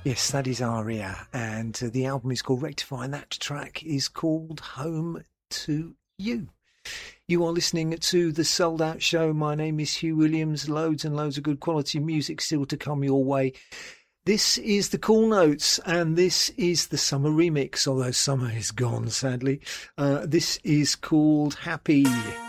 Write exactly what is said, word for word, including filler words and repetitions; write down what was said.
Yes, that is Aria, and uh, the album is called Rectify, and that track is called Home to You. You are listening to The Souled Out Show. My name is Hugh Williams. Loads and loads of good quality music still to come your way. This is the Cool Notes, and this is the summer remix, although summer is gone, sadly. Uh, this is called Happy.